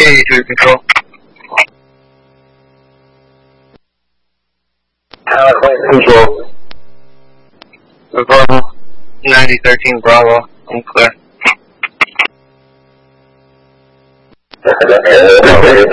Okay, to control. Control. Bravo. 9013 Bravo. I'm clear.